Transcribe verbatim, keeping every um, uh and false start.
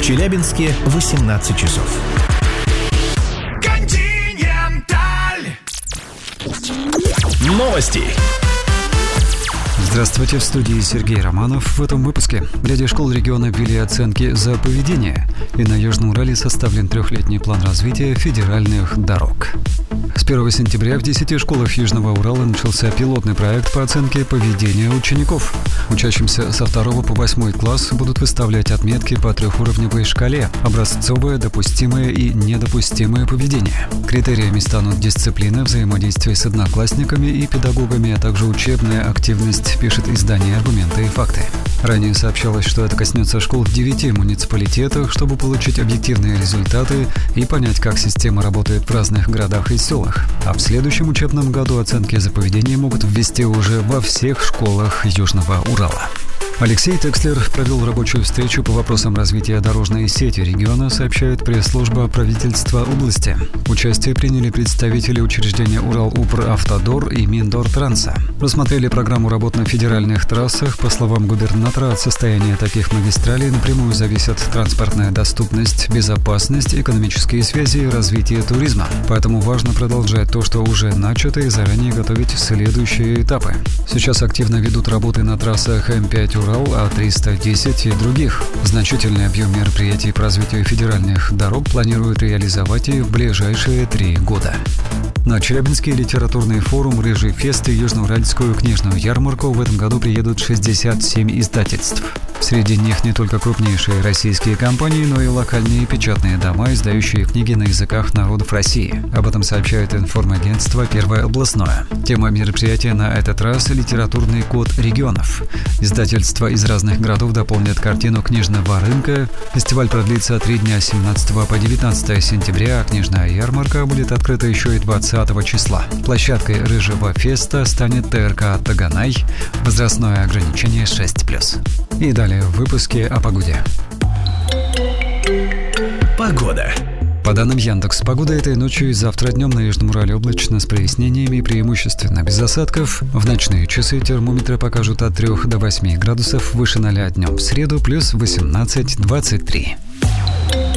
Челябинске восемнадцать часов. Континенталь. Новости. Здравствуйте, в студии Сергей Романов. В этом выпуске ряде школ региона ввели оценки за поведение, и на Южном Урале составлен трехлетний план развития федеральных дорог. С первого сентября в десяти школах Южного Урала начался пилотный проект по оценке поведения учеников. Учащимся со второго по восьмой класс будут выставлять отметки по трехуровневой шкале: образцовое, допустимое и недопустимое поведение. Критериями станут дисциплина, взаимодействие с одноклассниками и педагогами, а также учебная активность, пишет издание «Аргументы и факты». Ранее сообщалось, что это коснется школ в девяти муниципалитетах, чтобы получить объективные результаты и понять, как система работает в разных городах и селах. А в следующем учебном году оценки за поведение могут ввести уже во всех школах Южного Урала. Алексей Текслер провел рабочую встречу по вопросам развития дорожной сети региона, сообщает пресс-служба правительства области. Участие приняли представители учреждения Урал-Упр-Автодор и Миндортранса. Рассмотрели программу работ на федеральных трассах. По словам губернатора, от состояния таких магистралей напрямую зависят транспортная доступность, безопасность, экономические связи и развитие туризма. Поэтому важно продолжать то, что уже начато, и заранее готовить следующие этапы. Сейчас активно ведут работы на трассах эм пять Урал, А триста десять и других. Значительный объем мероприятий по развитию федеральных дорог планируют реализовать и в ближайшие три года. На Челябинский литературный форум «Рыжий фест» и Южноуральскую книжную ярмарку в этом году приедут шестьдесят семь издательств. Среди них не только крупнейшие российские компании, но и локальные печатные дома, издающие книги на языках народов России. Об этом сообщает информагентство «Первое областное». Тема мероприятия на этот раз – литературный код регионов. Издательства из разных городов дополнят картину книжного рынка. Фестиваль продлится три дня с семнадцатого по девятнадцатое сентября, а книжная ярмарка будет открыта еще и двадцатого числа. Площадкой «Рыжего феста» станет тэ эр ка «Таганай». Возрастное ограничение шесть плюс. И далее в выпуске о погоде. Погода. По данным Яндекс, погода этой ночью и завтра днем на Южном Урале облачно с прояснениями, преимущественно без осадков. В ночные часы термометры покажут от трёх до восьми градусов, выше ноля днем в среду плюс восемнадцать - двадцать три.